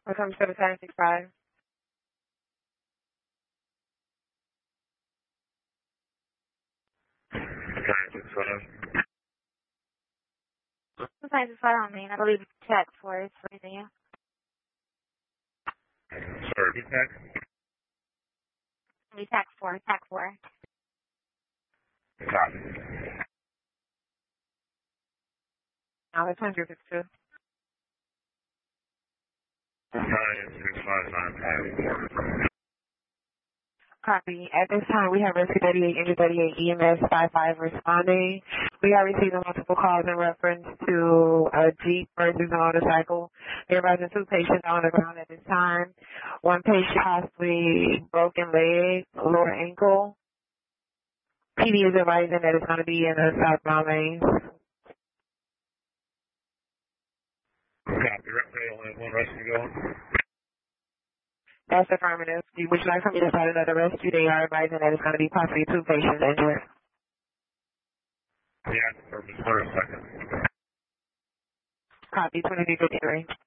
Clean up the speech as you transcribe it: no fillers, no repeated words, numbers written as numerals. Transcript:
Welcome to 765. Sometimes it's fine on me. I believe it's tax for it. For you. Sorry, who's tax? We tax for. Copy. Now it's 152. 96595. Copy. At this time, we have Rescue 38, Injured 38, EMS 55 responding. We are receiving multiple calls in reference to a Jeep versus a motorcycle. There are two patients on the ground at this time. One patient possibly broken leg, lower ankle. PD is advising that it's going to be in the southbound lanes. Copy. Roughly only one rescue going. That's affirmative. Would you like for me to start another rescue? They are advising that it's going to be possibly 2 patients injured. Yeah, for a second. Copy, 2353.